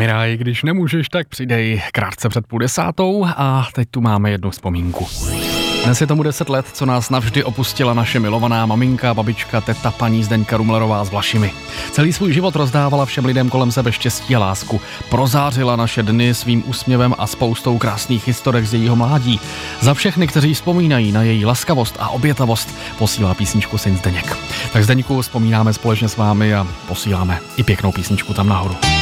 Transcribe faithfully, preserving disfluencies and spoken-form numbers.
Neumíraj, když nemůžeš, tak přidej, krátce před půl desátou a teď tu máme jednu vzpomínku. Dnes je tomu deset let, co nás navždy opustila naše milovaná maminka, babička, teta paní Zdeňka Rumlerová s Vlašimi. Celý svůj život rozdávala všem lidem kolem sebe štěstí a lásku. Prozářila naše dny svým úsměvem a spoustou krásných historek z jejího mládí. Za všechny, kteří vzpomínají na její laskavost a obětavost, posílá písničku syn Zdeněk. Tak Zdeňku, vzpomínáme společně s vámi a posíláme i pěknou písničku tam nahoru.